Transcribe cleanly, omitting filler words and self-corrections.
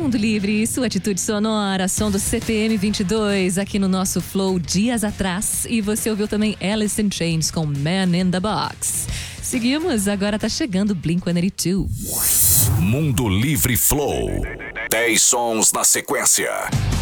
Mundo Livre, sua atitude sonora, som do CPM 22, aqui no nosso Flow dias atrás. E você ouviu também Alice in Chains com Man in the Box. Seguimos, agora tá chegando Blink-182. Mundo Livre Flow. 10 sons na sequência.